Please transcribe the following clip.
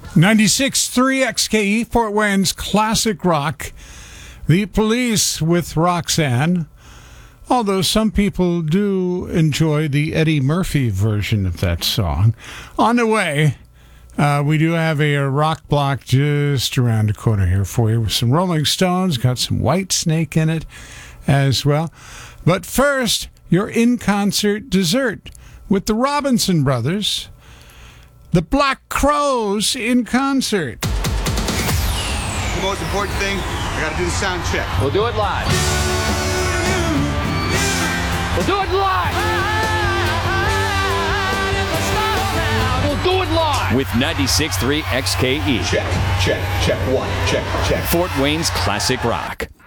96.3 XKE, Fort Wayne's classic rock. The Police with Roxanne. Although some people do enjoy the Eddie Murphy version of that song. On the way, we do have a rock block just around the corner here for you with some Rolling Stones. Got some White Snake in it as well. But first, your in-concert dessert with the Robinson Brothers. The Black Crowes in concert. The most important thing, I gotta do the sound check. We'll do it live. We'll do it live. We'll do it live. With 96.3 XKE. Check. 1, check. Fort Wayne's classic rock.